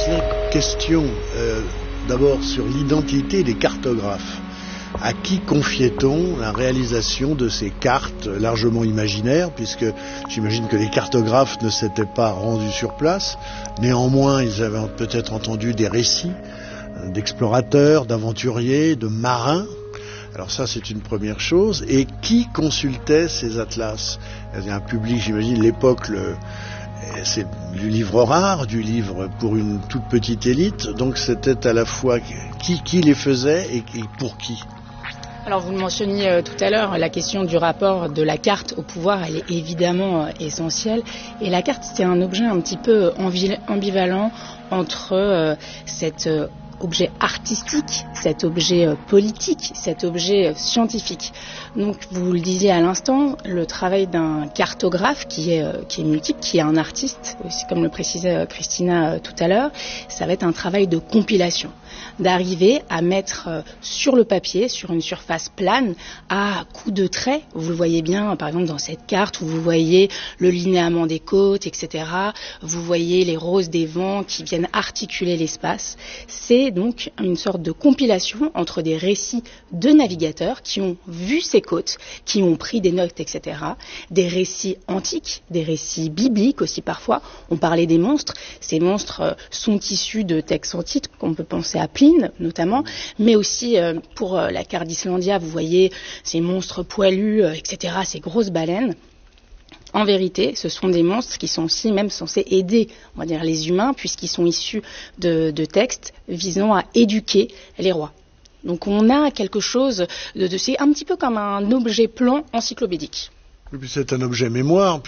Question d'abord sur l'identité des cartographes. À qui confiait-on la réalisation de ces cartes largement imaginaires, puisque j'imagine que les cartographes ne s'étaient pas rendus sur place. Néanmoins, ils avaient peut-être entendu des récits d'explorateurs, d'aventuriers, de marins. Alors ça, c'est une première chose. Et qui consultait ces atlas? Il y a un public, j'imagine, l'époque, c'est du livre rare, du livre pour une toute petite élite. Donc c'était à la fois qui les faisait et pour qui. Alors vous le mentionniez tout à l'heure, la question du rapport de la carte au pouvoir, elle est évidemment essentielle. Et la carte, c'est un objet un petit peu ambivalent entre cet objet artistique, cet objet politique, cet objet scientifique. Donc vous le disiez à l'instant, le travail d'un cartographe qui est multiple, qui est un artiste, aussi comme le précisait Christina tout à l'heure, ça va être un travail de compilation, d'arriver à mettre sur le papier, sur une surface plane, à coups de traits. Vous le voyez bien, par exemple, dans cette carte où vous voyez le linéament des côtes, etc. Vous voyez les roses des vents qui viennent articuler l'espace. C'est donc une sorte de compilation entre des récits de navigateurs qui ont vu ces côtes, qui ont pris des notes, etc. Des récits antiques, des récits bibliques aussi parfois. On parlait des monstres. Ces monstres sont issus de textes antiques qu'on peut penser à Pline notamment, mais aussi pour la carte d'Islandia, vous voyez ces monstres poilus, etc., ces grosses baleines. En vérité, ce sont des monstres qui sont aussi même censés aider, on va dire, les humains, puisqu'ils sont issus de textes visant à éduquer les rois. Donc on a quelque chose c'est un petit peu comme un objet plan encyclopédique. Et puis c'est un objet mémoire.